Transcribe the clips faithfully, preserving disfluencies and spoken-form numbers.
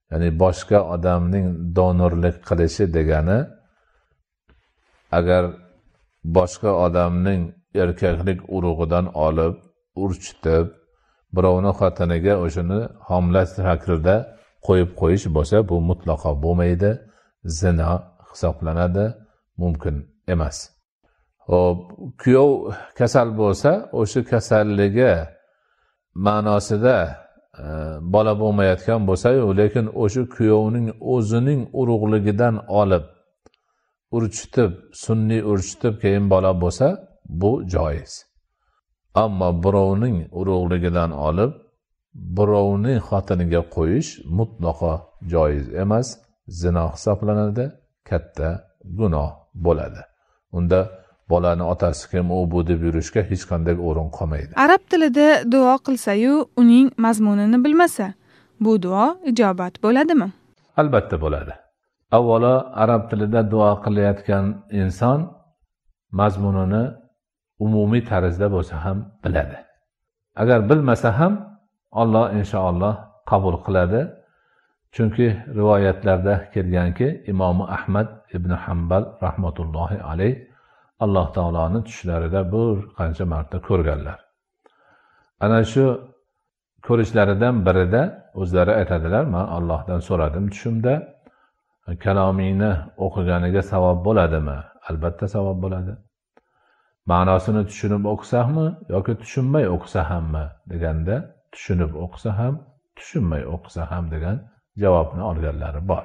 ya'ni boshqa odamning donorlik qilishi degani, agar boshqa odamning erkaklik urug'idan olib, urchitib, birovni xotiniga o'shani homlash shaklida qo'yib qo'yish bo'lsa, bu mutlaqo bo'lmaydi, zina hisoblanadi, mumkin emas. Hop, kuyov kasal bo'lsa, o'sha kasalligi ma'nosida e, bola bo'lmayotgan bo'lsa-yu, lekin o'sha kuyovning o'zining urug'ligidan olib, urchitib, sunniy urchitib keyin bola bo'lsa, bu joiz. Ammo birovning urug'ligidan olib, birovning xotiniga qo'yish mutlaqo joiz emas, zino hisoblanadi, katta gunoh bo'ladi. Unda bolani otasi kim, u bu deb yurishga hech qanday o'rin qolmaydi. Arab tilida duo qilsa-yu, uning mazmunini bilmasa, bu duo ijobat bo'ladimi? Albatta bo'ladi. Avvalo, arab tilida duo qilayotgan inson mazmunini umumiy tarzda bo'lsa ham biladi. Agar bilmasa ham Alloh inshaalloh qabul qiladi. Chunki rivoyatlarda kelganki, Imom Ahmad ibn Hanbal rahmatullohi alayh Alloh taoloning tushlarida bir qancha marta ko'rganlar. Ana shu ko'rishlaridan birida o'zlari aytadilar, men Allohdan so'radim tushimda, kalomingni o'qiganiga savob bo'ladimi? Albatta savob bo'ladi. Ma'nosini tushunib o'qisakmi yoki tushunmay o'qisa hammi deganda, tushunib o'qisa ham, tushunmay o'qisa ham degan javobni olganlari bor.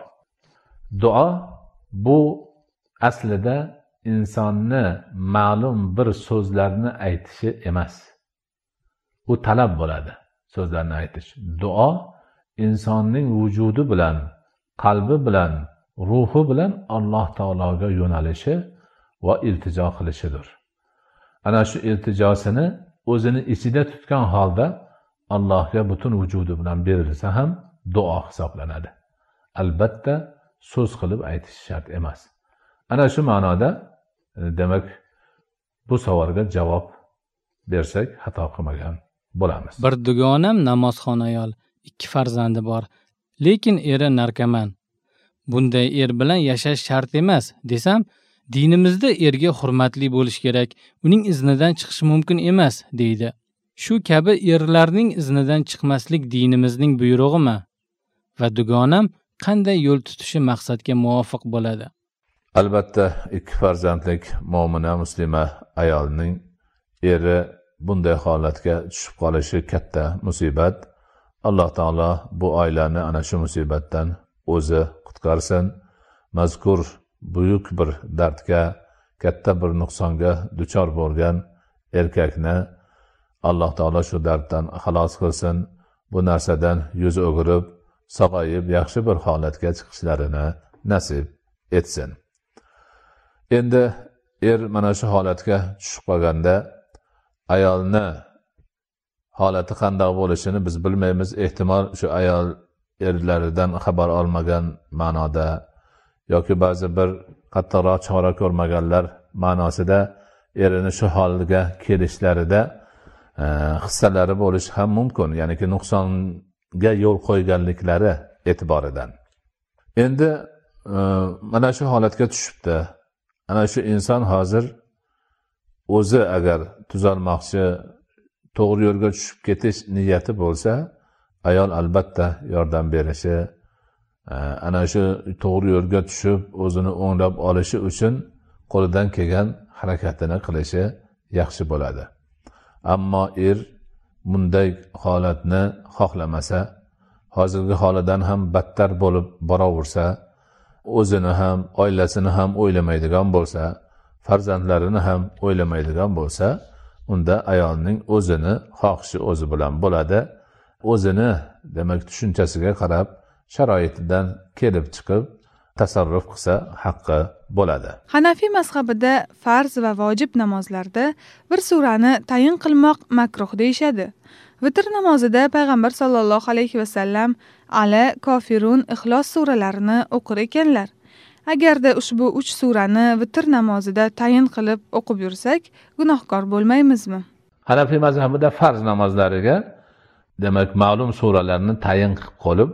Duo bu aslida insonni ma'lum bir so'zlarni aytishi emas. Bu talab bo'ladi, so'zlarni aytish. Duo insonning vujudi bilan, qalbi bilan, ruhi bilan Alloh taologa yo'nalishi va iltijo qilishidir. Ana shu iltijosini o'zini ichida tutgan holda Allohga butun vujudi bilan berilsa ham duo hisoblanadi. Albatta so'z qilib aytish shart emas. Ana shu ma'noda demak bu savolga javob bersak xato qilmagan bo'lamiz. Bir dugonam namozxon ayol, ikki farzandi bor, lekin eri narkoman. Bunday er bilan yashash shart emas desam, dinimizda erga hurmatli bo'lish kerak, uning iznidan chiqish mumkin emas deydi. Shu kabi erlarning iznidan chiqmaslik dinimizning buyrug'imi? Va dugonam qanday yo'l tutishi maqsadga muvofiq bo'ladi? Albatta, ikki farzandlik mo'mina muslima ayolning eri bunday holatga tushib qolishi katta musibat. Alloh taolo bu oilani ana shu musibatdan o'zi qutqarsin. Mazkur buyuk bir dardga, katta bir nuqsonga duchor bo'lgan erkakni Alloh taolo shu darddan xalos qilsin. Bu narsadan yuz o'girib, sog'ayib, yaxshi bir holatga chiqishlarini nasib etsin. Endi er mana shu holatga tushib qolganda ayolni holati qanday bo'lishini biz bilmaymiz. Ehtimol shu ayol erlaridan xabar olmagan ma'noda yoki ba'zi bir qattiqroq chora ko'rmaganlar ma'nosida erini shu holga kelishlarida e, hissalari bo'lishi ham mumkin. Ya'niki nuqsonga yo'l qo'yganliklari e'tiboridan. Endi e, mana shu holatga tushibdi. Ana shu inson hozir o'zi agar tuzalmoqchi, to'g'ri yo'lga tushib ketish niyati bo'lsa, ayol albatta yordam berishi, ana shu to'g'ri yo'lga tushib o'zini o'nglab olishi uchun qo'lidan kelgan harakatini qilishi yaxshi bo'ladi. Ammo er bunday holatni xohlamasa, hozirgi holidan ham battar bo'lib boraversa, o'zini ham, oilasini ham o'ylamaydigan bo'lsa, farzandlarini ham o'ylamaydigan bo'lsa, unda ayolning o'zini xohishi o'zi bilan bo'ladi. O'zini, demak, tushunchasiga qarab, sharoitidan kelib chiqib tasarruf qilsa haqqi bo'ladi. Hanafiy mazhabida farz va vojib namozlarda bir surani tayin qilmoq makruh deyshadi. Vitr namozida payg'ambar sollallohu alayhi va sallam Ala, Kofirun, Ixlos suralarini o'qir ekanlar. Agarda ushbu uch surani vitr namozida tayin qilib o'qib yursak, gunohkor bo'lmaymizmi? Hanafiy mazhabida farz namozlariga demak ma'lum suralarni tayin qilib